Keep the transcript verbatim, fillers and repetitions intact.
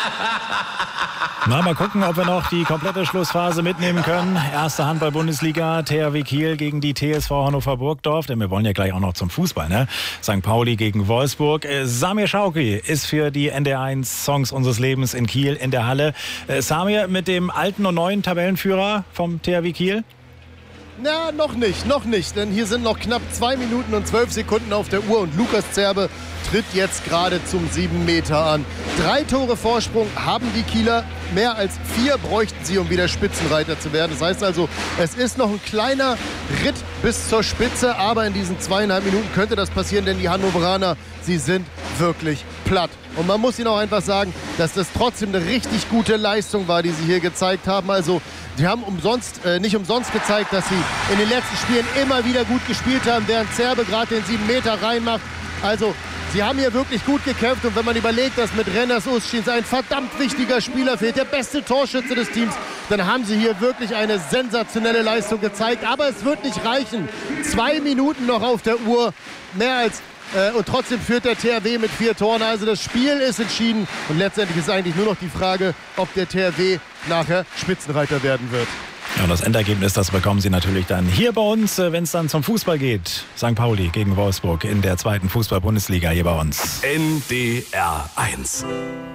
Na, mal gucken, ob wir noch die komplette Schlussphase mitnehmen können. Erste Handball-Bundesliga, T H W Kiel gegen die T S V Hannover Burgdorf. Denn wir wollen ja gleich auch noch zum Fußball, ne? Sankt Pauli gegen Wolfsburg. Äh, Samir Schauki ist für die N D R eins Songs unseres Lebens in Kiel in der Halle. Äh, Samir mit dem alten und neuen Tabellenführer vom T H W Kiel? Na, noch nicht, noch nicht, denn hier sind noch knapp zwei Minuten und zwölf Sekunden auf der Uhr und Lukas Zerbe tritt jetzt gerade zum sieben Meter an. Drei Tore Vorsprung haben die Kieler, mehr als vier bräuchten sie, um wieder Spitzenreiter zu werden. Das heißt also, es ist noch ein kleiner Ritt bis zur Spitze, aber in diesen zweieinhalb Minuten könnte das passieren, denn die Hannoveraner, sie sind wirklich platt. Und man muss ihnen auch einfach sagen, dass das trotzdem eine richtig gute Leistung war, die sie hier gezeigt haben. Also die haben umsonst, äh, nicht umsonst gezeigt, dass sie in den letzten Spielen immer wieder gut gespielt haben, während Zerbe gerade den sieben Meter reinmacht. Also sie haben hier wirklich gut gekämpft und wenn man überlegt, dass mit Renners Uschins ein verdammt wichtiger Spieler fehlt, der beste Torschütze des Teams, dann haben sie hier wirklich eine sensationelle Leistung gezeigt. Aber es wird nicht reichen. Zwei Minuten noch auf der Uhr, mehr als Äh, und trotzdem führt der T H W mit vier Toren. Also das Spiel ist entschieden. Und letztendlich ist eigentlich nur noch die Frage, ob der T H W nachher Spitzenreiter werden wird. Ja, und das Endergebnis, das bekommen Sie natürlich dann hier bei uns, wenn es dann zum Fußball geht. Sankt Pauli gegen Wolfsburg in der zweiten Fußball-Bundesliga hier bei uns. N D R eins